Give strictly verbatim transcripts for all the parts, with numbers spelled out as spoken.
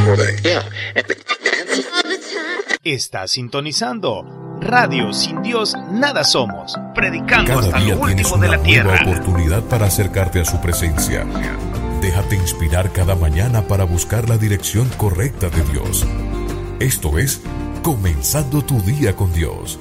Está sintonizando Radio Sin Dios Nada Somos, predicando Cada hasta día lo último tienes de la una tierra. nueva oportunidad para acercarte a su presencia. Déjate inspirar cada mañana para buscar la dirección correcta de Dios. Esto es Comenzando tu Día con Dios.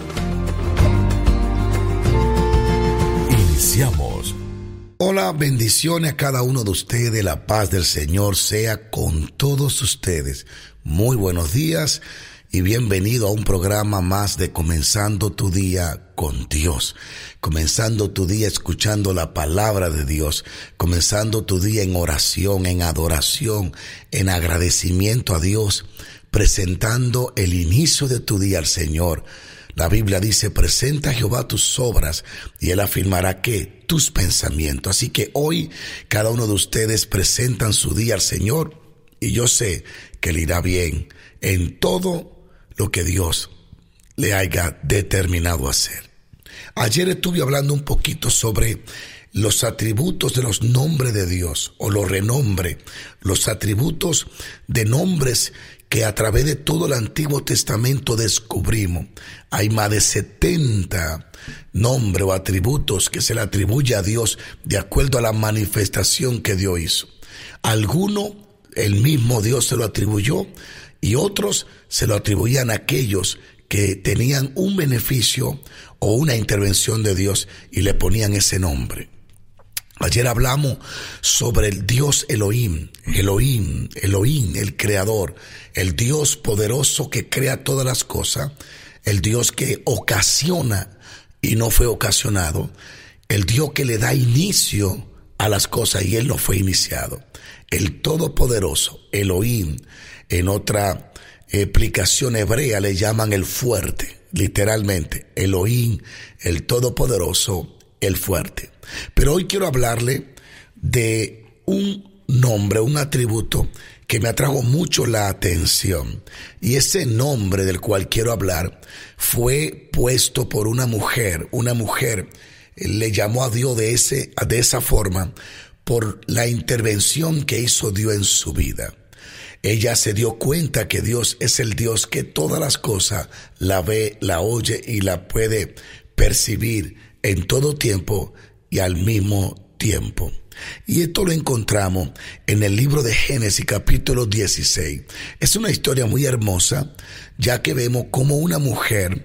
Iniciamos. Hola, bendiciones a cada uno de ustedes. La paz del Señor sea con todos ustedes. Muy buenos días y bienvenido a un programa más de Comenzando tu Día con Dios. Comenzando tu día escuchando la palabra de Dios. Comenzando tu día en oración, en adoración, en agradecimiento a Dios. Presentando el inicio de tu día al Señor. La Biblia dice, presenta a Jehová tus obras y Él afirmará que tus pensamientos. Así que hoy cada uno de ustedes presentan su día al Señor y yo sé que le irá bien en todo lo que Dios le haya determinado hacer. Ayer estuve hablando un poquito sobre los atributos de los nombres de Dios o los renombres, los atributos de nombres que a través de todo el Antiguo Testamento descubrimos. Hay más de setenta nombres o atributos que se le atribuye a Dios de acuerdo a la manifestación que Dios hizo. Algunos el mismo Dios se lo atribuyó y otros se lo atribuían a aquellos que tenían un beneficio o una intervención de Dios y le ponían ese nombre. Ayer hablamos sobre el Dios Elohim, Elohim, Elohim, el creador, el Dios poderoso que crea todas las cosas, el Dios que ocasiona y no fue ocasionado, el Dios que le da inicio a las cosas y él no fue iniciado, el todopoderoso, Elohim. En otra explicación hebrea le llaman el fuerte, literalmente, Elohim, el todopoderoso, el fuerte. Pero hoy quiero hablarle de un nombre, un atributo que me atrajo mucho la atención. Y ese nombre del cual quiero hablar fue puesto por una mujer. Una mujer le llamó a Dios de, ese, de esa forma por la intervención que hizo Dios en su vida. Ella se dio cuenta que Dios es el Dios que todas las cosas la ve, la oye y la puede percibir en todo tiempo y al mismo tiempo. Y esto lo encontramos en el libro de Génesis capítulo dieciséis. Es una historia muy hermosa, ya que vemos cómo una mujer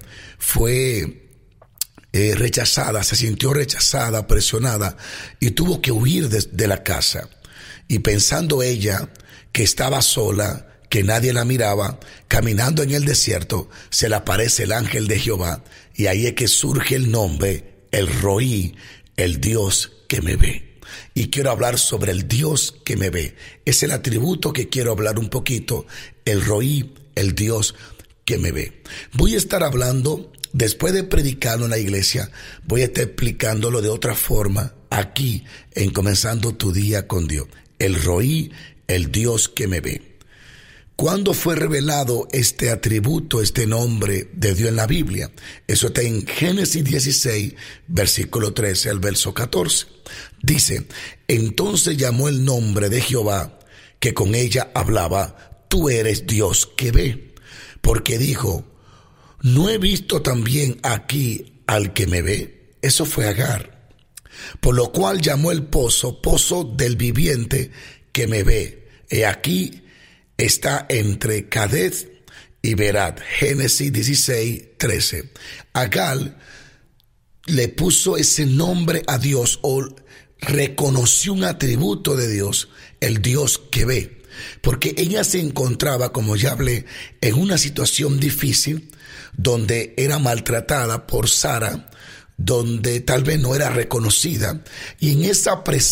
fue eh, rechazada, se sintió rechazada, presionada y tuvo que huir de, de la casa. Y pensando ella que estaba sola, que nadie la miraba, caminando en el desierto, se le aparece el ángel de Jehová y ahí es que surge el nombre, el Roí, el Dios que me ve. Y quiero hablar sobre el Dios que me ve. Es el atributo que quiero hablar un poquito, el Roí, el Dios que me ve. Voy a estar hablando, después de predicarlo en la iglesia, voy a estar explicándolo de otra forma aquí en Comenzando tu Día con Dios. El Roí, el Dios que me ve. ¿Cuándo fue revelado este atributo, este nombre de Dios en la Biblia? Eso está en Génesis dieciséis, versículo trece al verso catorce. Dice, entonces llamó el nombre de Jehová, que con ella hablaba, tú eres Dios que ve. Porque dijo, ¿no he visto también aquí al que me ve? Eso fue Agar. Por lo cual llamó el pozo, pozo del viviente que me ve. He aquí, está entre Cades y Berat. Génesis dieciséis, trece. Agar le puso ese nombre a Dios o reconoció un atributo de Dios, el Dios que ve. Porque ella se encontraba, como ya hablé, en una situación difícil donde era maltratada por Sara, donde tal vez no era reconocida. Y en esa presencia